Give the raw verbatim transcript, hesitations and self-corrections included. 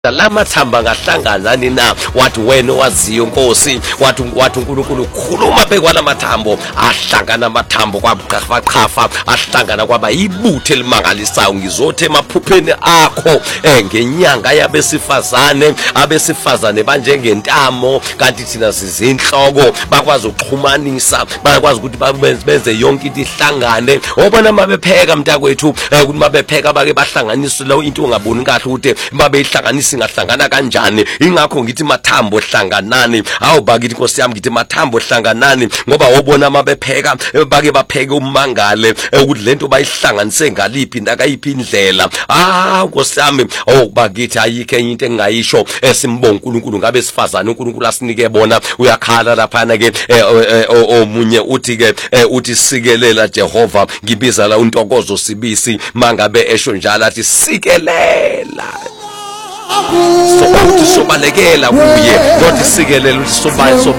lama thamba ngahlangana na wathi wena waziyo Nkosi wathi wathi uNkulunkulu khuluma bekwala mathambo ahlangana amathambo kwaqhafa qhafa ahlangana kwaba ibuthe elimangalisayo ngizothe emaphupheni akho ngenyanga yabesifazane abesifazane banjengentamo kanti thina sizinhloko bakwazi ukuxhumanisa bakwazi ukuthi benze yonke into ihlangane obona mabepheka mntakwethu ukuthi mabepheka bake bahlanganiswe lo into ungaboni kahle ukuthi babeyihlanganisa singahlangana kanjani ingakho ngithi mathambo hlanganani awubakithi Nkosi yami ngithi mathambo hlanganani ngoba wobona mabepheka bake bapheke umangale ukuthi lento bayihlanganise ngaliphi ndakayiphi indlela ah Nkosi yami awubakithi ayikho enye into engayisho esimbonga uNkulunkulu ngabe sifazana uNkulunkulu asinike bona uyakhala lapha na ke omunye uthi ke uthi sikelela Jehova ngibiza la untokozo sibisi mangabe esho njalo athi sikelela so uthi sobalekela kuye ngothi sikelela uthi soba